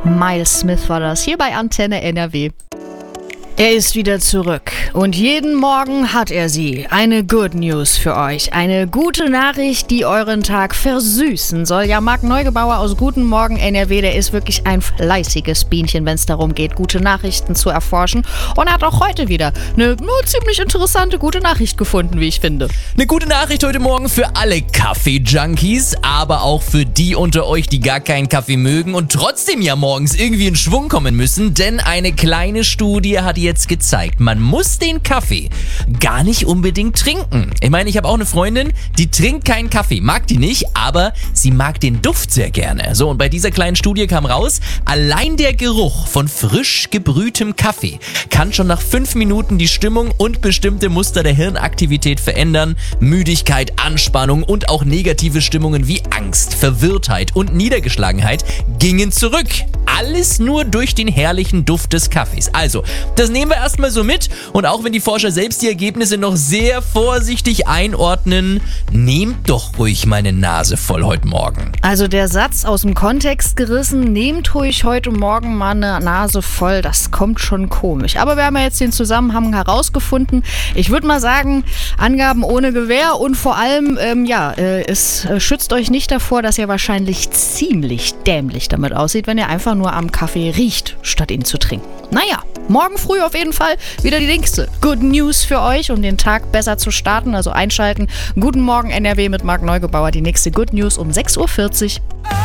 Miles Smith war das, hier bei Antenne NRW. Er ist wieder zurück und jeden Morgen hat er sie. Eine Good News für euch. Eine gute Nachricht, die euren Tag versüßen soll. Ja, Marc Neugebauer aus Guten Morgen NRW, der ist wirklich ein fleißiges Bienchen, wenn es darum geht, gute Nachrichten zu erforschen. Und er hat auch heute wieder eine ziemlich interessante gute Nachricht gefunden, wie ich finde. Eine gute Nachricht heute Morgen für alle Kaffee-Junkies, aber auch für die unter euch, die gar keinen Kaffee mögen und trotzdem ja morgens irgendwie in Schwung kommen müssen. Denn eine kleine Studie hat jetzt gezeigt, man muss den Kaffee gar nicht unbedingt trinken. Ich meine, ich habe auch eine Freundin, die trinkt keinen Kaffee, mag die nicht, aber sie mag den Duft sehr gerne. So, und bei dieser kleinen Studie kam raus, allein der Geruch von frisch gebrühtem Kaffee kann schon nach 5 Minuten die Stimmung und bestimmte Muster der Hirnaktivität verändern. Müdigkeit, Anspannung und auch negative Stimmungen wie Angst, Verwirrtheit und Niedergeschlagenheit gingen zurück. Alles nur durch den herrlichen Duft des Kaffees. Also, das nehmen wir erstmal so mit. Und auch wenn die Forscher selbst die Ergebnisse noch sehr vorsichtig einordnen, nehmt doch ruhig meine Nase voll heute Morgen. Also der Satz aus dem Kontext gerissen, nehmt ruhig heute Morgen mal eine Nase voll, das kommt schon komisch. Aber wir haben ja jetzt den Zusammenhang herausgefunden. Ich würde mal sagen, Angaben ohne Gewähr und vor allem, es schützt euch nicht davor, dass ihr wahrscheinlich ziemlich dämlich damit aussieht, wenn ihr einfach nur am Kaffee riecht, statt ihn zu trinken. Naja, morgen früh auf jeden Fall wieder die nächste Good News für euch, um den Tag besser zu starten. Also einschalten. Guten Morgen NRW mit Marc Neugebauer. Die nächste Good News um 6:40 Uhr.